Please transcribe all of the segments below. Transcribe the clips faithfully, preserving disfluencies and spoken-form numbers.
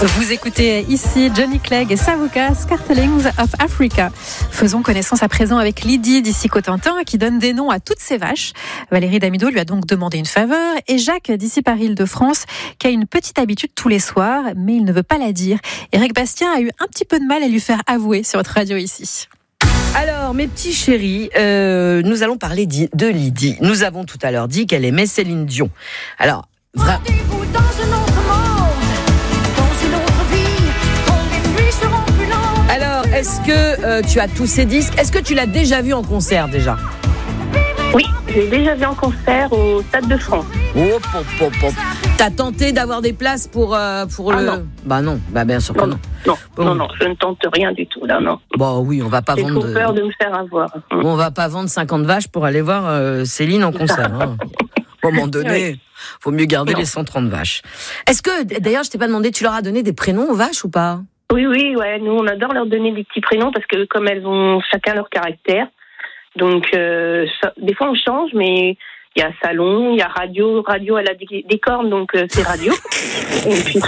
Vous écoutez ici Johnny Clegg et Savuka, Scartelings of Africa. Faisons connaissance à présent avec Lydie d'ici Cotentin qui donne des noms à toutes ses vaches. Valérie Damido lui a donc demandé une faveur et Jacques d'ici Paris-Île-de-France qui a une petite habitude tous les soirs mais il ne veut pas la dire. Éric Bastien a eu un petit peu de mal à lui faire avouer sur votre radio ici. Alors, mes petits chéris, euh, nous allons parler de Lydie. Nous avons tout à l'heure dit qu'elle aimait Céline Dion. Alors, vra... Rendez-vous dans un autre monde, dans une autre vie, quand les nuits seront plus longues. Alors, est-ce que euh, tu as tous ces disques ? Est-ce que tu l'as déjà vu en concert déjà ? Oui, j'ai déjà vu en concert au Stade de France. Oh, pop, pop, pop. T'as tenté d'avoir des places pour, euh, pour ah le... Non. Bah non, bah bien sûr que non. non. Non, Bon. non, non, je ne tente rien du tout, là, non. Bon, oui, on va pas J'ai vendre... trop de- peur de me faire avoir. On va pas vendre cinquante vaches pour aller voir euh, Céline en concert. Hein. À un moment donné, faut mieux garder Non. les cent trente vaches. Est-ce que, d'ailleurs, je t'ai pas demandé, tu leur as donné des prénoms aux vaches ou pas ? Oui, oui, ouais, nous, on adore leur donner des petits prénoms parce que comme elles ont chacun leur caractère, donc euh, ça, des fois on change, mais il y a salon, il y a radio, radio elle a des, des cornes, donc euh, c'est radio. Et puis,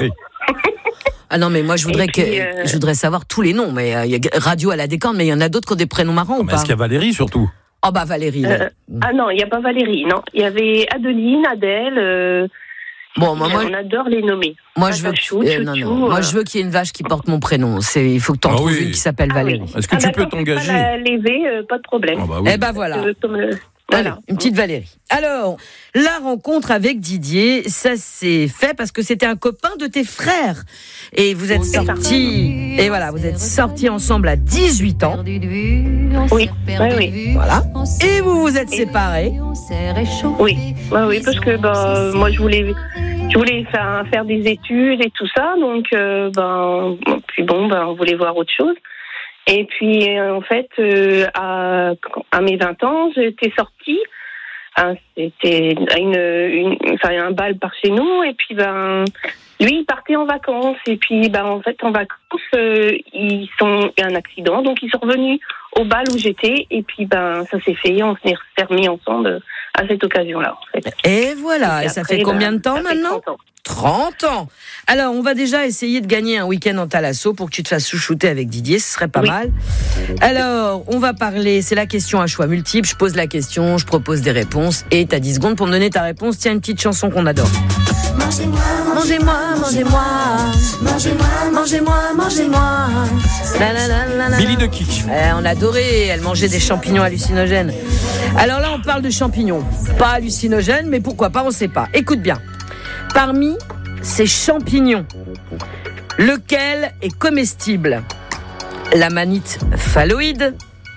Ah non, mais moi, je voudrais, Et puis, que, euh, je voudrais savoir tous les noms. Mais euh, il y a Radio à la décante, mais il y en a d'autres qui ont des prénoms marrants ou Mais pas ? est-ce qu'il y a Valérie surtout ? Oh bah Valérie. euh, là. ah non, il n'y a pas Valérie, non. Il y avait Adeline, Adèle. Euh, Bon, moi, moi, on adore les nommer. moi je veux, Patachou, euh, non, non, Chouchou, moi euh. je veux qu'il y ait une vache qui porte mon prénom. C'est, il faut que tu en Ah trouves oui. une qui s'appelle Ah oui. Valérie. Est-ce que Ah, tu peux d'accord, t'engager ? Pas la lever, euh, pas de problème. Ah bah oui. Eh ben voilà. Euh, comme le- Allez, Voilà. une petite Valérie. Alors, la rencontre avec Didier, ça s'est fait parce que c'était un copain de tes frères. Et vous êtes C'est ça. sortis, et voilà, vous êtes sortis ensemble à dix-huit ans. Oui, oui, oui. Voilà. Et vous vous êtes séparés. Oui, oui, oui, parce que bah, moi je voulais, je voulais faire, faire des études et tout ça, donc euh, ben, puis bon, ben, on voulait voir autre chose. Et puis euh, en fait, euh, à, à mes vingt ans, j'étais sortie. Hein, c'était une, une, enfin, un bal par chez nous, et puis ben, lui il partait en vacances, et puis ben en fait en vacances, euh, ils sont il y a un accident, donc ils sont revenus au bal où j'étais, et puis ben ça s'est fait, on s'est remis ensemble à cette occasion-là. En fait. Et voilà. Et, Et ça après, fait combien ben, de temps ça fait maintenant ? trente ans. trente ans. Alors, on va déjà essayer de gagner un week-end en Thalasso pour que tu te fasses chouchouter avec Didier, ce serait pas Oui. mal. Alors, on va parler, c'est la question à choix multiple. Je pose la question, je propose des réponses et tu as dix secondes pour me donner ta réponse. Tiens, une petite chanson qu'on adore. Mangez-moi, Mangez-moi, mangez-moi, mangez-moi, mangez-moi, mangez-moi. La, la, la, la, la. Billy de Kick. Eh, on adorait, elle mangeait des champignons hallucinogènes. Alors là, on parle de champignons. Pas hallucinogènes, mais pourquoi pas, on sait pas. Écoute bien. Parmi ces champignons, lequel est comestible ? La manite phalloïde,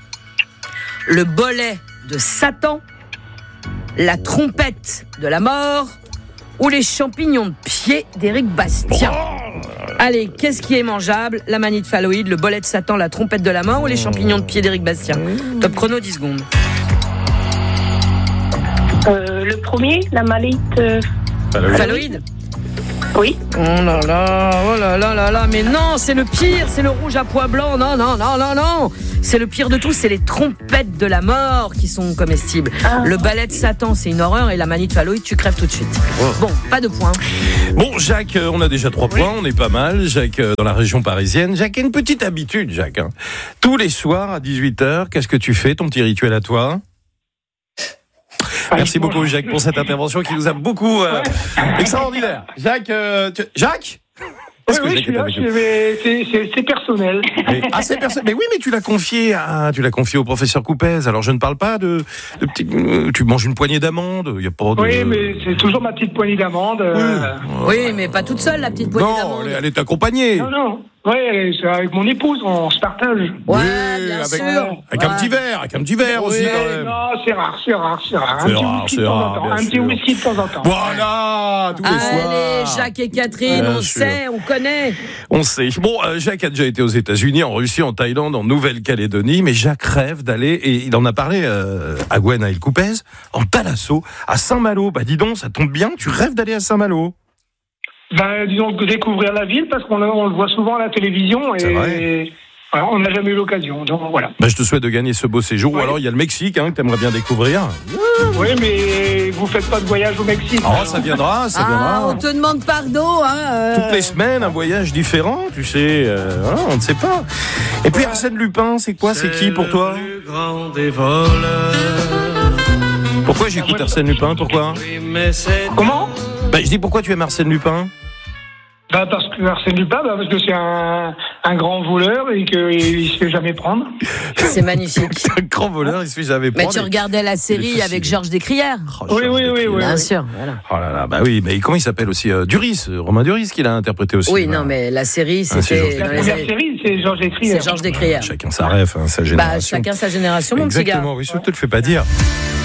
le bolet de Satan, la trompette de la mort ou les champignons de pied d'Éric Bastien. Allez, qu'est-ce qui est mangeable ? La manite phalloïde, le bolet de Satan, la trompette de la mort ou les champignons de pied d'Éric Bastien ? Top chrono, dix secondes. Euh, le premier, la malite. Euh, Phalloïde ? oui. Oh là là, oh là là là là, mais non, c'est le pire, c'est le rouge à pois blanc, non, non, non, non, non. C'est le pire de tout, c'est les trompettes de la mort qui sont comestibles. Ah. Le balai de Satan, c'est une horreur, et la manite phalloïde, tu crèves tout de suite. Bon, pas de points. Bon, Jacques, euh, on a déjà trois points, on est pas mal. Jacques, euh, dans la région parisienne. Jacques a une petite habitude, Jacques. hein. Tous les soirs à dix-huit heures, qu'est-ce que tu fais, ton petit rituel à toi ? Merci beaucoup, Jacques, pour cette intervention qui nous a beaucoup euh, extraordinaire. Jacques, euh, tu- Jacques Oui, Est-ce que oui, je Jacques suis est là, avec je nous suis- mais c'est, c'est, c'est personnel. Mais, ah, c'est personne. Mais oui, mais tu l'as confié à, tu l'as confié au professeur Coupez. Alors je ne parle pas de, de petits, euh, tu manges une poignée d'amandes. Il y a pas de. Oui, mais c'est toujours ma petite poignée d'amande. euh, Oui, mais pas toute seule, la petite poignée Non, d'amande. elle, est- elle est accompagnée. Non, non. Oui, c'est avec mon épouse, on se partage. Ouais, Oui, bien avec, sûr. avec Ouais. un petit verre, avec un petit verre aussi Oui, quand même. Non, c'est rare, c'est rare, c'est rare. C'est un petit rare, whisky c'est de temps rare, en temps. bien Un petit sûr. whisky de temps en temps. Voilà, tous les Allez, soirs. Jacques et Catherine, Bien on sûr. sait, on connaît. On sait. Bon, euh, Jacques a déjà été aux États-Unis, en Russie, en Thaïlande, en Nouvelle-Calédonie, mais Jacques rêve d'aller, et il en a parlé euh, à Gwen à Coupez, en Thalasso, à Saint-Malo. Bah dis donc, ça tombe bien, tu rêves d'aller à Saint-Malo. Ben, disons, découvrir la ville, parce qu'on le- on le voit souvent à la télévision. C'est Et vrai. Voilà, on n'a jamais eu l'occasion, donc voilà. Bah, je te souhaite de gagner ce beau séjour. Ouais. Ou alors il y a le Mexique hein, que tu aimerais bien découvrir. Oui, mais vous faites pas de voyage au Mexique. Oh, ça viendra, ça Ah, viendra. on te demande pardon. Hein, euh... Toutes les semaines, un voyage différent, tu sais. Euh, voilà, on ne sait pas. Et puis Arsène Lupin, c'est quoi? C'est qui pour toi? Pourquoi j'écoute Arsène Lupin? Pourquoi? Comment? Bah, je dis pourquoi tu aimes Arsène Lupin? Bah parce que Arsène Lupin, bah parce que c'est un, un grand voleur et qu'il se fait jamais prendre. C'est magnifique. Un grand voleur, il se fait jamais Mais prendre. tu regardais la série fascinant. avec Georges Descrières. Oh, Oui, Georges oui, oui, Descrières. oui. Bien sûr, voilà. Oh là là, bah oui, mais comment il s'appelle aussi euh, Duris, euh, Romain Duris qui l'a interprété aussi. Oui, bah. non, mais la série, Ah, c'est Georges c'était La dans les première années- série, c'est Georges Descrières. C'est Georges Descrières. Chacun sa ref, hein, sa Bah, génération. chacun sa génération, mon petit gars. Exactement, oui, je te le fais pas dire.